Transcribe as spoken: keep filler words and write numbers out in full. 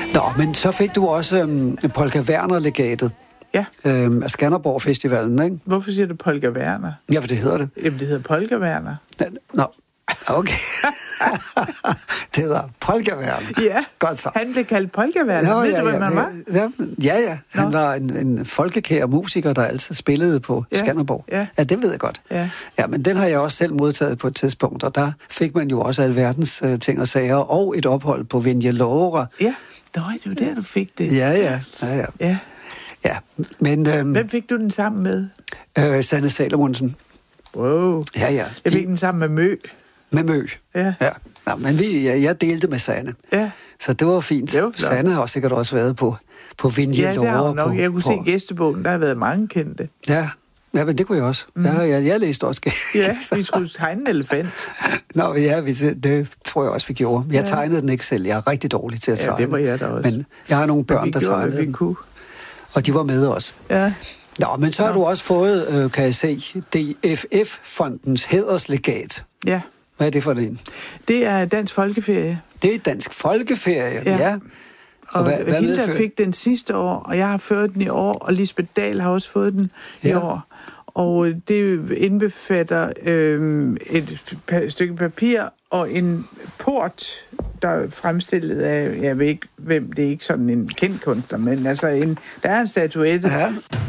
Nå, men så fik du også øhm, Polka Werner-legatet. Ja. Øhm, af Skanderborg Festivalen, ikke? Hvorfor siger du Polka Werner? Ja, hvad det hedder det? Jamen, det hedder Polka Werner. Nå, okay. Det hedder Polka Werner. Ja, godt så. Han blev kaldt Polka Werner. Nå, Ved ja, du, hvad ja, man var? Ja, ja. ja. Han Nå. var en, en folkekær musiker, der altid spillede på Ja, Skanderborg. ja. ja, det ved jeg godt. Ja. Ja, men den har jeg også selv modtaget på et tidspunkt, og der fik man jo også alverdens uh, ting og sager, og et ophold på Vinje Låre. Ja, Nå, det var der, du fik det. Ja, ja, ja, ja. Ja. ja. Men, øhm, Hvem fik du den sammen med? øh, Sanne Salomonsen. Wow. Ja, ja. Jeg fik den sammen med Mø. Med Mø. Ja. Ja. Nå, men vi, ja, jeg delte med Sanne. Ja. Så det var fint. Det var flot. Sanne har sikkert også været på, på Vinje Ja, Låre. der har hun nok. På, Jeg kunne på, se gæstebogen, der har været mange kendte. Ja, ja, men det kunne jeg også. Mm. Ja, jeg, jeg læste også. Ja, vi skulle tegne en elefant. Nå, ja, vi, det tror jeg også, vi gjorde. Jeg Ja. tegnede den ikke selv. Jeg er rigtig dårlig til at Ja, tegne. det var jeg da også. Men jeg har nogle børn, vi der gjorde, tegnede hvad vi den. kunne. Og de var med os. Ja. Nå, men så har Nå. du også fået, øh, kan jeg se, D F F-fondens hæderslegat. Ja. Hvad er det for en? Det er Dansk Folkeferie. Det er Dansk Folkeferie, ja. Ja. ja. Og, hvad- og hvad Hilda medfører- fik den sidste år, og jeg har fået den i år, og Lisbeth Dahl har også fået den i Ja. år. Og det indbefatter øh, et pa- stykke papir og en port, der er fremstillet af, jeg ved ikke, hvem, det er ikke sådan en kendt kunstner, men altså en, der er en statuette. Ja.